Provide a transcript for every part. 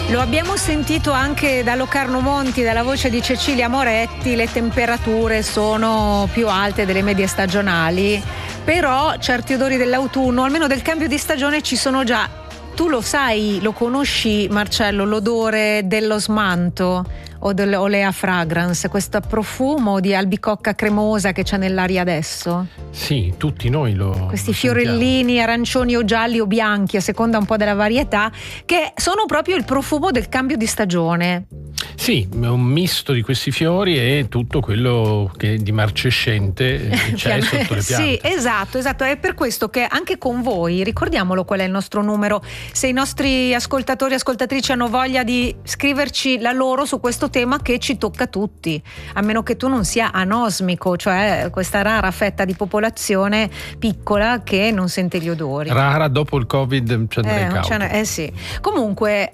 Lo abbiamo sentito anche da Locarno Monti, dalla voce di Cecilia Moretti, le temperature sono più alte delle medie stagionali, però certi odori dell'autunno, almeno del cambio di stagione, ci sono già. Tu lo sai, lo conosci Marcello, l'odore dello smanto o dell'olea fragrance, questo profumo di albicocca cremosa che c'è nell'aria adesso? Sì, tutti noi questi lo fiorellini sentiamo. arancioni o gialli o bianchi, a seconda un po' della varietà, che sono proprio il profumo del cambio di stagione. Sì, è un misto di questi fiori e tutto quello che di marcescente c'è sotto le piante. Sì, esatto, è per questo che anche con voi, ricordiamolo qual è il nostro numero, se i nostri ascoltatori e ascoltatrici hanno voglia di scriverci la loro su questo tema che ci tocca tutti, a meno che tu non sia anosmico, cioè questa rara fetta di popolazione piccola che non sente gli odori. Rara, dopo il Covid ci andrei cauto. Sì. Comunque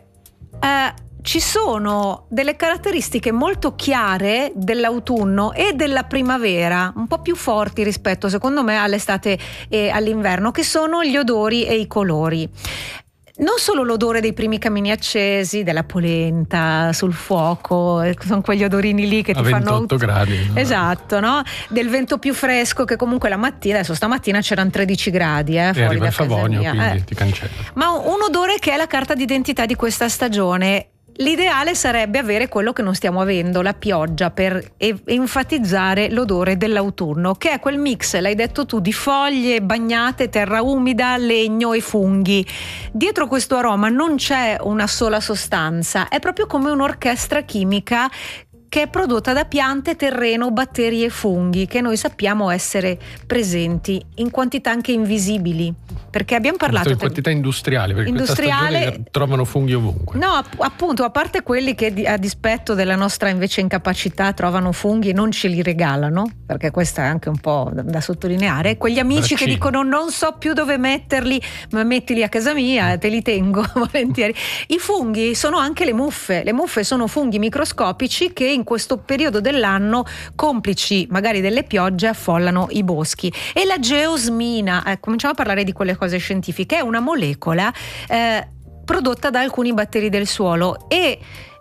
ci sono delle caratteristiche molto chiare dell'autunno e della primavera, un po' più forti rispetto, secondo me, all'estate e all'inverno, che sono gli odori e i colori. Non solo l'odore dei primi camini accesi, della polenta sul fuoco, sono quegli odorini lì che ti fanno 28 gradi. No? Esatto, no? Del vento più fresco che comunque la mattina, adesso stamattina c'erano 13 gradi fuori arriva da il Favonio, casa mia. quindi ti cancella. Ma un odore che è la carta d'identità di questa stagione. L'ideale sarebbe avere quello che non stiamo avendo, la pioggia, per enfatizzare l'odore dell'autunno, che è quel mix, l'hai detto tu, di foglie bagnate, terra umida, legno e funghi. Dietro questo aroma non c'è una sola sostanza, è proprio come un'orchestra chimica che è prodotta da piante, terreno, batteri e funghi, che noi sappiamo essere presenti in quantità anche invisibili, perché abbiamo parlato in quantità industriale, perché questa stagione trovano funghi ovunque. No, appunto, a parte quelli che a dispetto della nostra invece incapacità trovano funghi e non ce li regalano, perché questo è anche un po' da sottolineare, quegli amici che dicono non so più dove metterli, ma mettili a casa mia, te li tengo volentieri. I funghi sono anche le muffe sono funghi microscopici che in questo periodo dell'anno, complici magari delle piogge, affollano i boschi. E la geosmina, cominciamo a parlare di quelle cose scientifiche, è una molecola prodotta da alcuni batteri del suolo e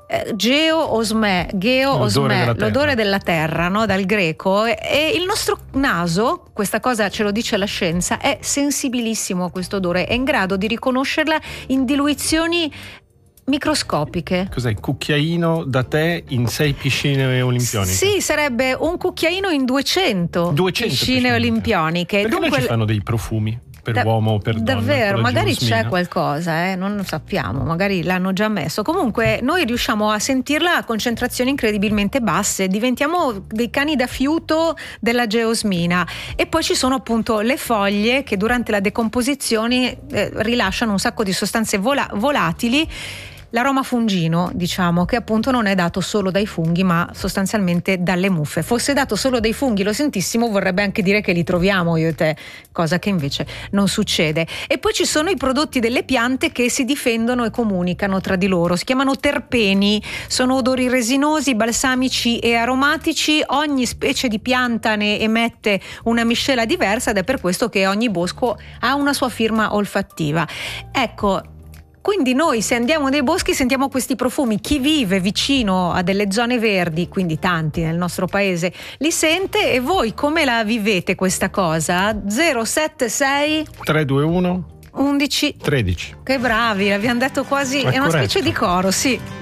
geosme, l'odore della terra, no? Dal greco, e il nostro naso, questa cosa ce lo dice la scienza, è sensibilissimo a questo odore, è in grado di riconoscerla in diluizioni microscopiche. Cos'è? Il cucchiaino da tè in 6 piscine olimpioniche? Sì, sarebbe un cucchiaino in 200 piscine olimpioniche. Perché dunque non ci fanno dei profumi per uomo o per donna? Davvero, magari geosmina? c'è qualcosa, non lo sappiamo, magari l'hanno già messo. Comunque noi riusciamo a sentirla a concentrazioni incredibilmente basse, diventiamo dei cani da fiuto della geosmina. E poi ci sono appunto le foglie che durante la decomposizione rilasciano un sacco di sostanze volatili. L'aroma fungino, diciamo, che appunto non è dato solo dai funghi, ma sostanzialmente dalle muffe. Fosse dato solo dai funghi, lo sentissimo, vorrebbe anche dire che li troviamo io e te, cosa che invece non succede. E poi ci sono i prodotti delle piante che si difendono e comunicano tra di loro, si chiamano terpeni, sono odori resinosi, balsamici e aromatici. Ogni specie di pianta ne emette una miscela diversa ed è per questo che ogni bosco ha una sua firma olfattiva. Ecco, quindi noi se andiamo nei boschi sentiamo questi profumi, chi vive vicino a delle zone verdi, quindi tanti nel nostro paese, li sente. E voi come la vivete questa cosa? 076 321 11 13. Che bravi, l'abbiamo detto quasi, è una specie di coro, sì.